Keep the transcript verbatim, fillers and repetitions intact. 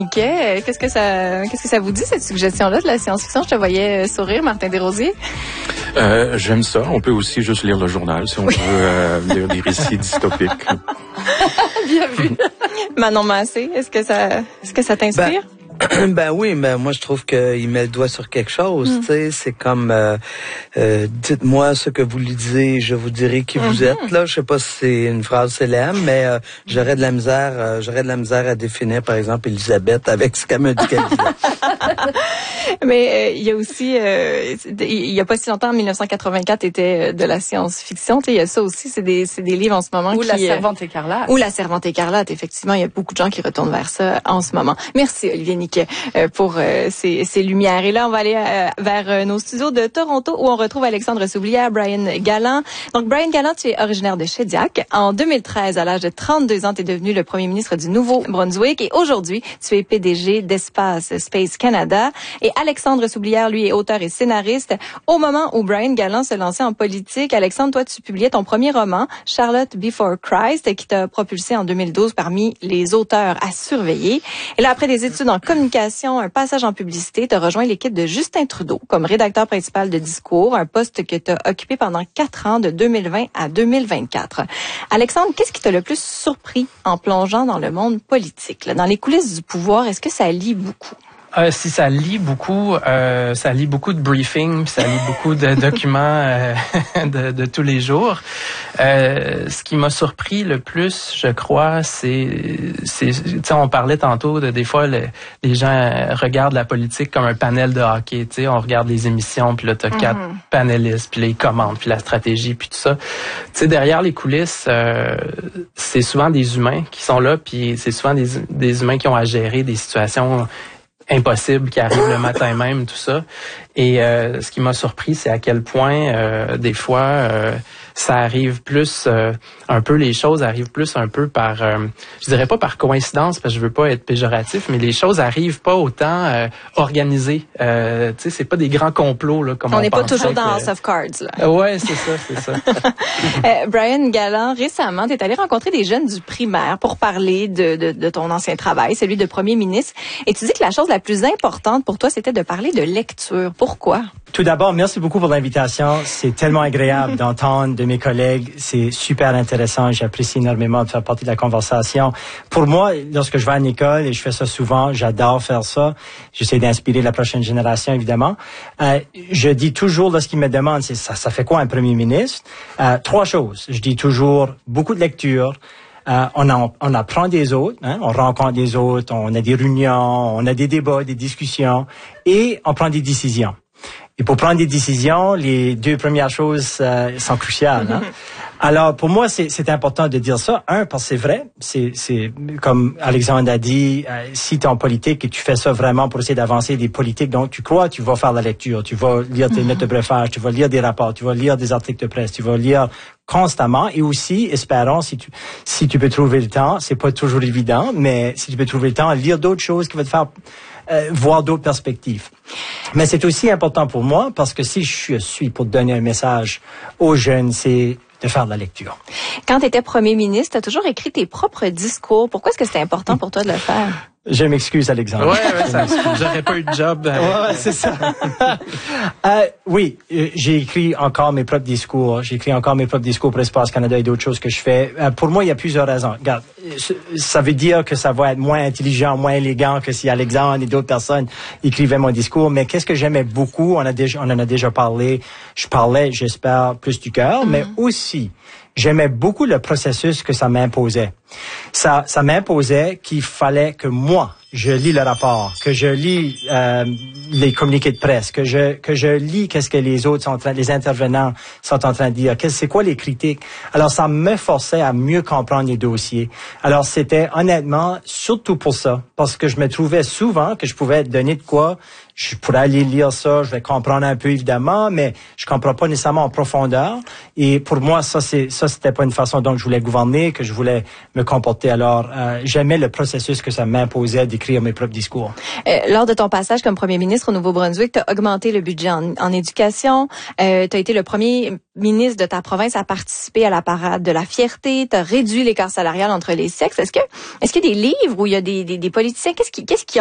Qu'est-ce que ça, qu'est-ce que ça vous dit, cette suggestion-là de la science-fiction? Je te voyais sourire, Martin Desrosiers. Euh, j'aime ça. On peut aussi juste lire le journal si on oui. veut euh, lire des récits dystopiques. Bien vu. Manon Massé, est-ce que ça, est-ce que ça t'inspire? Ben, Ben oui, mais moi je trouve qu'il met le doigt sur quelque chose. Mm. Tu sais, c'est comme euh, euh, dites-moi ce que vous lisez, je vous dirai qui mm-hmm. vous êtes. Là, je sais pas si c'est une phrase célèbre, mais euh, j'aurais de la misère, euh, j'aurais de la misère à définir, par exemple, Elisabeth avec ce qu'elle me dit qu'elle disait. Mais il euh, y a aussi, euh, il y a pas si longtemps, en mille neuf cent quatre-vingt-quatre, était de la science-fiction. Tu sais, il y a ça aussi, c'est des, c'est des livres en ce moment. Ou qui, La Servante écarlate. Ou La Servante écarlate, effectivement, il y a beaucoup de gens qui retournent vers ça en ce moment. Merci Olivier Niquet euh, pour euh, ces, ces lumières. Et là, on va aller euh, vers euh, nos studios de Toronto où on retrouve Alexandre Soublière, Brian Gallant. Donc Brian Gallant, tu es originaire de Shediac. En deux mille treize, à l'âge de trente-deux ans, tu es devenu le premier ministre du Nouveau-Brunswick et aujourd'hui, tu es P D G d'Espace Space Canada. Et Alexandre Soublière, lui, est auteur et scénariste. Au moment où Brian Gallant se lançait en politique, Alexandre, toi, tu publiais ton premier roman, Charlotte Before Christ, qui t'a propulsé en deux mille douze parmi les auteurs à surveiller. Et là, après des études en communication, un passage en publicité, tu as rejoint l'équipe de Justin Trudeau comme rédacteur principal de Discours, un poste que tu as occupé pendant quatre ans, de deux mille vingt à deux mille vingt-quatre. Alexandre, qu'est-ce qui t'a le plus surpris en plongeant dans le monde politique? Là, dans les coulisses du pouvoir, est-ce que ça lit beaucoup? Euh, si ça lit beaucoup, euh, ça lit beaucoup de briefings, ça lit beaucoup de documents euh, de, de tous les jours. Euh, ce qui m'a surpris le plus, je crois, c'est, c'est, tu sais, on parlait tantôt de des fois le, les gens regardent la politique comme un panel de hockey. Tu sais, on regarde les émissions, puis là t'as mm-hmm. quatre panélistes, puis les commandes, puis la stratégie, puis tout ça. Tu sais, derrière les coulisses, euh, c'est souvent des humains qui sont là, puis c'est souvent des, des humains qui ont à gérer des situations impossible qui arrive le matin même, tout ça. Et euh, ce qui m'a surpris, c'est à quel point euh, des fois euh, ça arrive plus euh, un peu, les choses arrivent plus un peu par, euh, je dirais pas par coïncidence parce que je veux pas être péjoratif, mais les choses arrivent pas autant euh, organisées. Euh, tu sais, c'est pas des grands complots là comme on. On n'est pas toujours dans que... House of Cards là. Euh, ouais, c'est ça, c'est ça. euh, Brian Gallant, récemment, tu es allé rencontrer des jeunes du primaire pour parler de, de, de ton ancien travail, celui de premier ministre, et tu dis que la chose la plus importante pour toi, c'était de parler de lecture. Pourquoi? Tout d'abord, merci beaucoup pour l'invitation. C'est tellement agréable d'entendre de mes collègues. C'est super intéressant. J'apprécie énormément de faire partie de la conversation. Pour moi, lorsque je vais à une école, et je fais ça souvent, j'adore faire ça. J'essaie d'inspirer la prochaine génération, évidemment. Euh, je dis toujours, lorsqu'ils me demandent, c'est ça, ça fait quoi un premier ministre? Euh, trois choses. Je dis toujours beaucoup de lecture. Euh, on, en, on apprend des autres, hein, on rencontre des autres, on a des réunions, on a des débats, des discussions, et on prend des décisions. Et pour prendre des décisions, les deux premières choses euh, sont cruciales. Hein? Alors, pour moi, c'est, c'est important de dire ça. Un, parce que c'est vrai. C'est, c'est comme Alexandre a dit, euh, si tu es en politique et tu fais ça vraiment pour essayer d'avancer des politiques dont tu crois, tu vas faire la lecture, tu vas lire tes notes de brefage, tu vas lire des rapports, tu vas lire des articles de presse, tu vas lire constamment. Et aussi, espérons, si tu, si tu peux trouver le temps, c'est pas toujours évident, mais si tu peux trouver le temps, lire d'autres choses qui vont te faire euh, voir d'autres perspectives. Mais c'est aussi important pour moi parce que si je suis pour donner un message aux jeunes, c'est de faire de la lecture. Quand tu étais premier ministre, tu as toujours écrit tes propres discours. Pourquoi est-ce que c'était important pour toi de le faire? Je m'excuse, Alexandre. Ouais, ouais, ça, j'aurais pas eu de job. Ouais, ouais, c'est ça. euh, oui, euh, j'ai écrit encore mes propres discours. J'ai écrit encore mes propres discours pour Espace Canada et d'autres choses que je fais. Euh, pour moi, il y a plusieurs raisons. Regarde, ça veut dire que ça va être moins intelligent, moins élégant que si Alexandre et d'autres personnes écrivaient mon discours. Mais qu'est-ce que j'aimais beaucoup? On a déjà, on en a déjà parlé. Je parlais, j'espère, plus du cœur, mm-hmm. mais aussi, j'aimais beaucoup le processus que ça m'imposait. Ça, ça m'imposait qu'il fallait que moi, je lis le rapport, que je lis euh, les communiqués de presse, que je que je lis qu'est-ce que les autres sont en train, les intervenants sont en train de dire, qu'est-ce c'est quoi les critiques. Alors ça me forçait à mieux comprendre les dossiers. Alors c'était honnêtement surtout pour ça, parce que je me trouvais souvent que je pouvais donner de quoi je pourrais aller lire ça, je vais comprendre un peu évidemment, mais je comprends pas nécessairement en profondeur. Et pour moi, ça c'est ça c'était pas une façon dont je voulais gouverner, que je voulais me comporter. Alors, euh, j'aimais le processus que ça m'imposait d'écrire mes propres discours. Euh, lors de ton passage comme premier ministre au Nouveau-Brunswick, tu as augmenté le budget en, en éducation. Euh, tu as été le premier ministre de ta province à participer à la parade de la fierté. Tu as réduit l'écart salarial entre les sexes. Est-ce que est-ce qu'il y a des livres où il y a des, des, des politiciens? Qu'est-ce qui, qu'est-ce qui